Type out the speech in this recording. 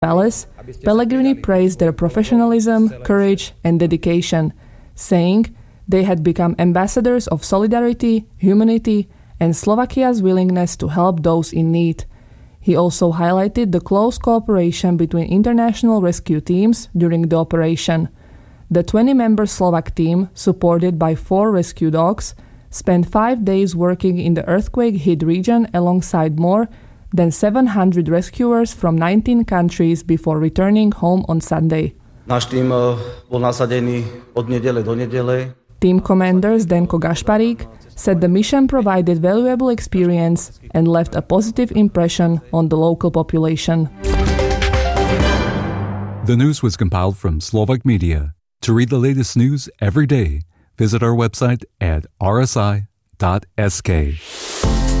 palace, Pellegrini praised their professionalism, courage, and dedication, saying they had become ambassadors of solidarity, humanity, and Slovakia's willingness to help those in need. He also highlighted the close cooperation between international rescue teams during the operation. The 20-member Slovak team, supported by 4 rescue dogs, spent 5 days working in the earthquake-hit region alongside more than 700 rescuers from 19 countries before returning home on Sunday. Náš tým bol nasadený od nedele do nedele. Team commander Zdenko Gašparík said the mission provided valuable experience and left a positive impression on the local population. The news was compiled from Slovak Media. To read the latest news every day, visit our website at rsi.sk.